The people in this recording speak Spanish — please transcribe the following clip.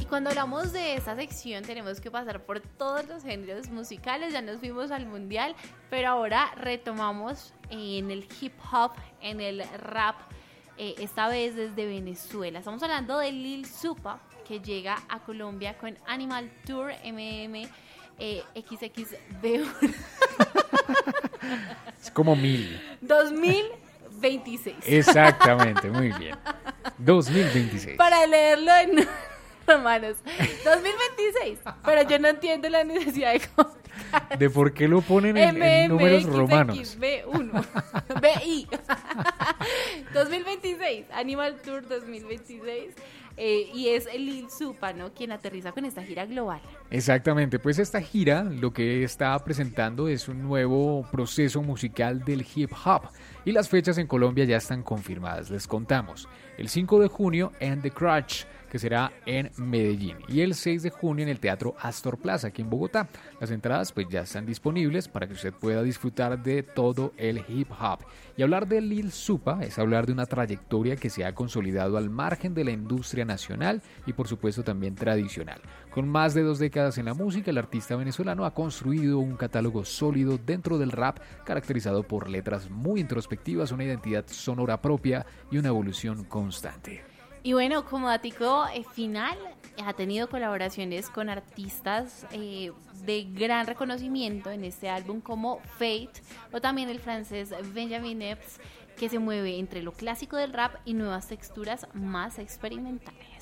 cuando hablamos de esta sección tenemos que pasar por todos los géneros musicales. Ya nos fuimos al mundial, pero ahora retomamos en el hip hop, en el rap, esta vez desde Venezuela. Estamos hablando de Lil Supa, que llega a Colombia con Animal Tour XXV1. Es como 1000. 2026. Exactamente, muy bien. 2026. Para leerlo en romanos. 2026. Pero yo no entiendo la necesidad de ¿De por qué lo ponen en números romanos? B1. BI. 2026. Animal Tour 2026. Y es Lil Supa, ¿no?, quien aterriza con esta gira global. Exactamente, pues esta gira lo que está presentando es un nuevo proceso musical del hip hop y las fechas en Colombia ya están confirmadas, les contamos. El 5 de junio en The Crutch, que será en Medellín, y el 6 de junio en el Teatro Astor Plaza, aquí en Bogotá. Las entradas pues ya están disponibles para que usted pueda disfrutar de todo el hip hop. Y hablar de Lil Supa es hablar de una trayectoria que se ha consolidado al margen de la industria nacional y por supuesto también tradicional. Con más de 2 décadas en la música, el artista venezolano ha construido un catálogo sólido dentro del rap, caracterizado por letras muy introspectivas, una identidad sonora propia y una evolución constante. Y bueno, como datico final, ha tenido colaboraciones con artistas de gran reconocimiento en este álbum como Fate o también el francés Benjamin Epps, que se mueve entre lo clásico del rap y nuevas texturas más experimentales.